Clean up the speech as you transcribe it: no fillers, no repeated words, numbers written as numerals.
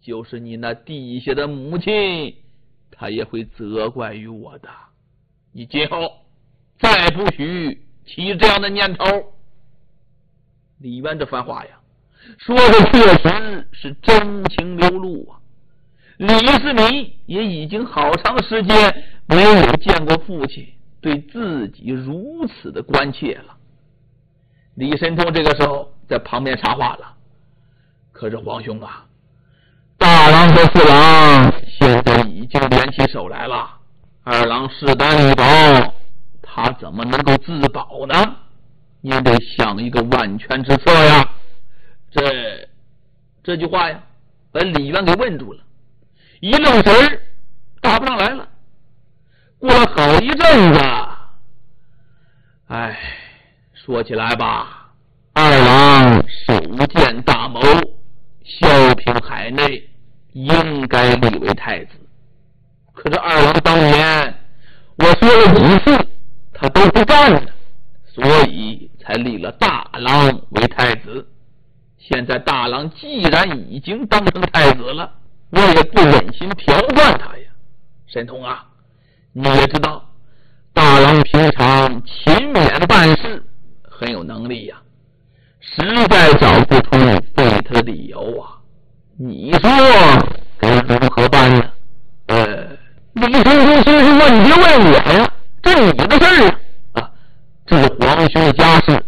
就是你那地下的母亲，她也会责怪于我的。你今后再不许起这样的念头。李渊这番话呀，说的确实是真情流露啊。李世民也已经好长时间没有见过父亲对自己如此的关切了。李神通这个时候在旁边插话了：可是皇兄啊，大郎和四郎现在已经联起手来了，二郎势单力薄，他怎么能够自保呢？您得想一个万全之策呀。这句话呀，把李渊给问住了，一愣神儿答不上来了。过了好一阵子，说起来吧，二郎手剑大谋，萧平海内，应该立为太子。可是二郎当年我说了几次，他都不干了，所以才立了大郎为太子。现在大郎既然已经当成太子了，我也不忍心调换他呀。神童啊，你也知道大郎平常勤勉办事，很有能力呀，实在找不出废他的理由啊。你说该如何办呢？李神通心说：你别问我呀，这是你的事儿啊，这是皇兄家事，